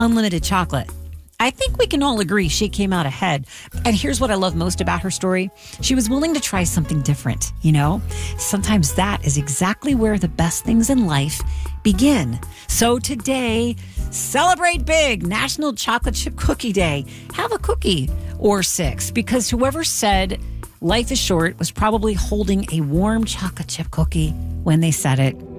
unlimited chocolate. I think we can all agree she came out ahead. And here's what I love most about her story. She was willing to try something different, you know? Sometimes that is exactly where the best things in life begin. So today, celebrate big, National Chocolate Chip Cookie Day. Have a cookie or 6, because whoever said life is short was probably holding a warm chocolate chip cookie when they said it.